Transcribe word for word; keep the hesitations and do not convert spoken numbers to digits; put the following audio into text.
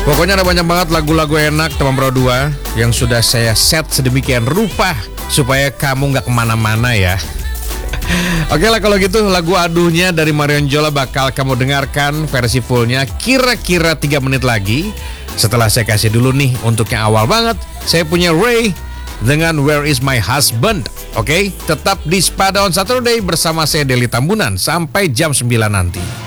Pokoknya ada banyak banget lagu-lagu enak teman Pro dua yang sudah saya set sedemikian rupa supaya kamu gak kemana-mana ya. Oke lah kalau gitu, lagu aduhnya dari Marion Jola bakal kamu dengarkan versi fullnya kira-kira tiga menit lagi. Setelah saya kasih dulu nih untuk yang awal banget, saya punya Ray dengan Where Is My Husband. Oke, tetap di Spada on Saturday bersama saya Deli Tambunan sampai jam sembilan nanti.